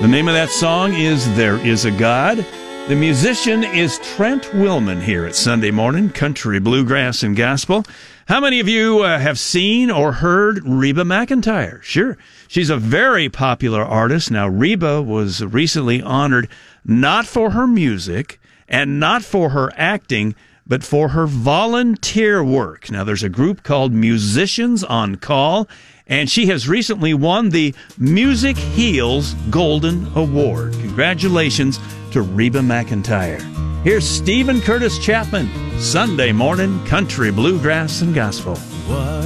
The name of that song is There Is a God. The musician is Trent Willman here at Sunday Morning Country, Bluegrass, and Gospel. How many of you have seen or heard Reba McEntire? Sure. She's a very popular artist. Now, Reba was recently honored not for her music and not for her acting, but for her volunteer work. Now, there's a group called Musicians on Call, and she has recently won the Music Heals Golden Award. Congratulations to Reba McEntire. Here's Stephen Curtis Chapman, Sunday Morning Country, Bluegrass, and Gospel.